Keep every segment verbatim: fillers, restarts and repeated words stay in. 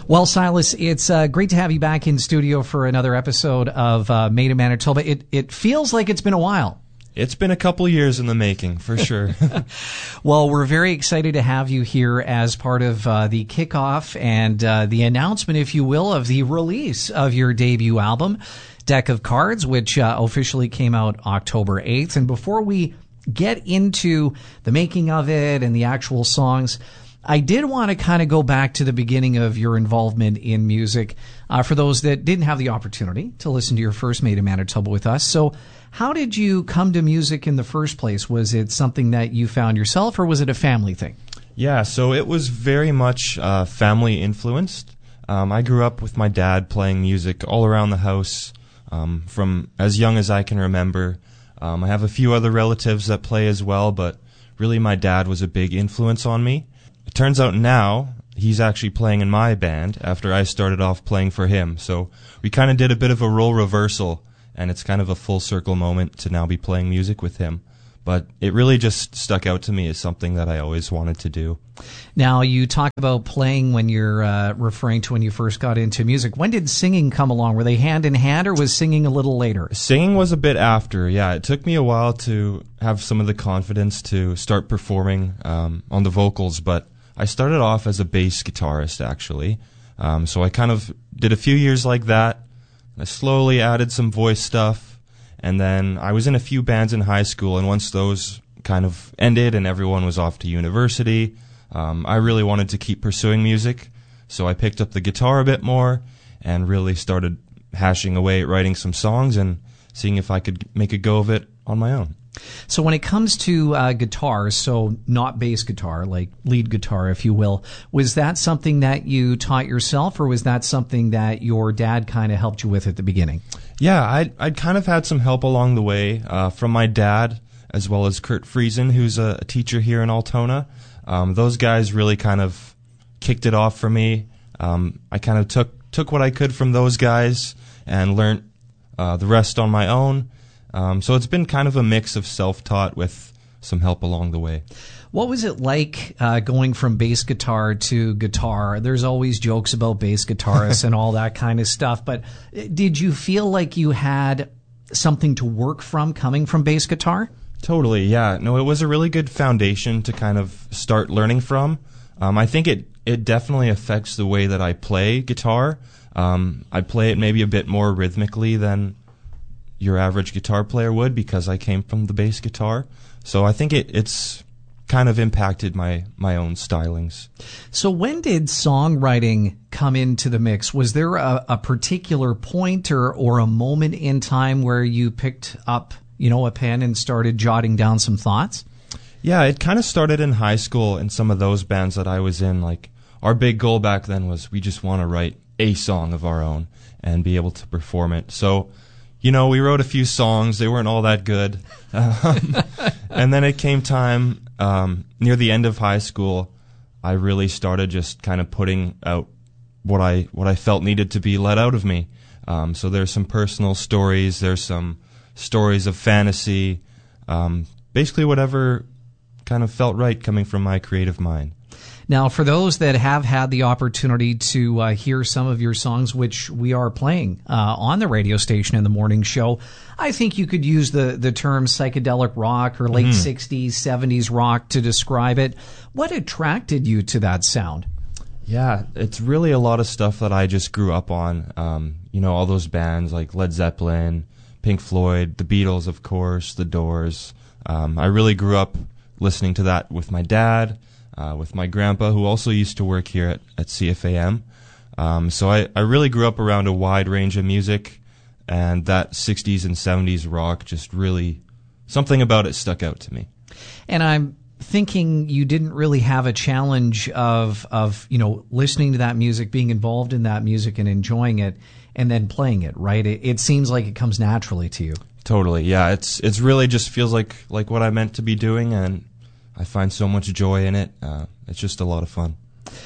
Well, Silas, it's uh, great to have you back in studio for another episode of uh, Made in Manitoba. It, it feels like it's been a while. It's been a couple years in the making, for sure. Well, we're very excited to have you here as part of uh, the kickoff and uh, the announcement, if you will, of the release of your debut album, Deck of Cards, which uh, officially came out October eighth. And before we get into the making of it and the actual songs, I did want to kind of go back to the beginning of your involvement in music uh, for those that didn't have the opportunity to listen to your first Made in Manitoba with us. So how did you come to music in the first place? Was it something that you found yourself, or was it a family thing? Yeah, so it was very much uh, family influenced. Um, I grew up with my dad playing music all around the house um, from as young as I can remember. Um, I have a few other relatives that play as well, but really my dad was a big influence on me. It turns out now he's actually playing in my band after I started off playing for him. So we kind of did a bit of a role reversal, and it's kind of a full circle moment to now be playing music with him. But it really just stuck out to me as something that I always wanted to do. Now, you talk about playing when you're uh, referring to when you first got into music. When did singing come along? Were they hand in hand, or was singing a little later? Singing was a bit after, yeah. It took me a while to have some of the confidence to start performing um, on the vocals, but I started off as a bass guitarist, actually. Um, so I kind of did a few years like that. I slowly added some voice stuff, and then I was in a few bands in high school, and once those kind of ended and everyone was off to university, um, I really wanted to keep pursuing music, so I picked up the guitar a bit more and really started hashing away at writing some songs and seeing if I could make a go of it on my own. So when it comes to uh, guitar, so not bass guitar, like lead guitar, if you will, was that something that you taught yourself, or was that something that your dad kind of helped you with at the beginning? Yeah, I'd, I'd kind of had some help along the way uh, from my dad, as well as Kurt Friesen, who's a, a teacher here in Altona. Um, those guys really kind of kicked it off for me. Um, I kind of took, took what I could from those guys and learned uh, the rest on my own. Um, so it's been kind of a mix of self-taught with some help along the way. What was it like uh, going from bass guitar to guitar? There's always jokes about bass guitarists and all that kind of stuff, but did you feel like you had something to work from coming from bass guitar? Totally, yeah. No, it was a really good foundation to kind of start learning from. Um, I think it, it definitely affects the way that I play guitar. Um, I play it maybe a bit more rhythmically than your average guitar player would, because I came from the bass guitar. So I think it, it's kind of impacted my, my own stylings. So when did songwriting come into the mix? Was there a, a particular point or, or a moment in time where you picked up, you know, a pen and started jotting down some thoughts? Yeah, it kind of started in high school in some of those bands that I was in. Like, our big goal back then was we just want to write a song of our own and be able to perform it. So, you know, we wrote a few songs. They weren't all that good. Um, and then it came time, um, near the end of high school, I really started just kind of putting out what I what I felt needed to be let out of me. Um, so there's some personal stories. There's some stories of fantasy. Um, basically whatever kind of felt right coming from my creative mind. Now, for those that have had the opportunity to uh, hear some of your songs, which we are playing uh, on the radio station in the morning show, I think you could use the, the term psychedelic rock or late mm-hmm. sixties, seventies rock to describe it. What attracted you to that sound? Yeah, it's really a lot of stuff that I just grew up on. Um, you know, all those bands like Led Zeppelin, Pink Floyd, the Beatles, of course, the Doors. Um, I really grew up listening to that with my dad. Uh, with my grandpa, who also used to work here at, at C F A M. Um, so I, I really grew up around a wide range of music, and that sixties and seventies rock just really, something about it stuck out to me. And I'm thinking you didn't really have a challenge of, of you know, listening to that music, being involved in that music and enjoying it, and then playing it, right? It, it seems like it comes naturally to you. Totally, yeah. It's it's really just feels like, like what I meant to be doing, and I find so much joy in it. Uh, it's just a lot of fun.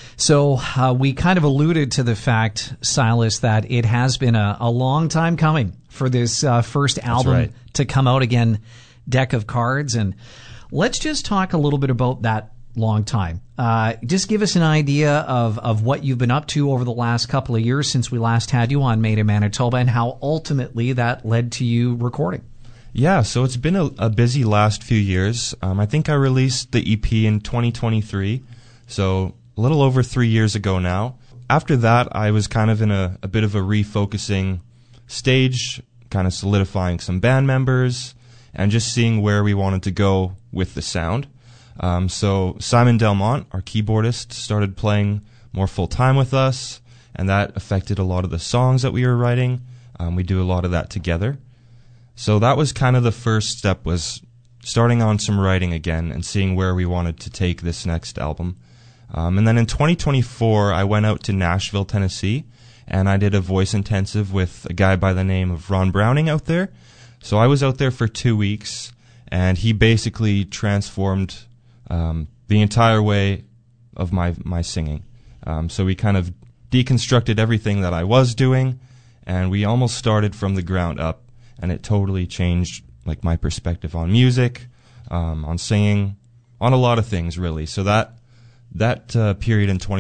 So uh, we kind of alluded to the fact, Silas, that it has been a, a long time coming for this uh, first album right. to come out again, Deck of Cards. And let's just talk a little bit about that long time. Uh, just give us an idea of, of what you've been up to over the last couple of years since we last had you on Made in Manitoba, and how ultimately that led to you recording. Yeah, so it's been a, a busy last few years. Um, I think I released the E P in twenty twenty-three, so a little over three years ago now. After that, I was kind of in a, a bit of a refocusing stage, kind of solidifying some band members, and just seeing where we wanted to go with the sound. Um, so Simon Delmont, our keyboardist, started playing more full-time with us, and that affected a lot of the songs that we were writing. Um, we do a lot of that together. So that was kind of the first step, was starting on some writing again and seeing where we wanted to take this next album. Um, and then in twenty twenty-four, I went out to Nashville, Tennessee, and I did a voice intensive with a guy by the name of Ron Browning out there. So I was out there for two weeks, and he basically transformed um, the entire way of my, my singing. Um, so we kind of deconstructed everything that I was doing, and we almost started from the ground up, and it totally changed like my perspective on music, um, on singing, on a lot of things really. So that that uh, period in twenty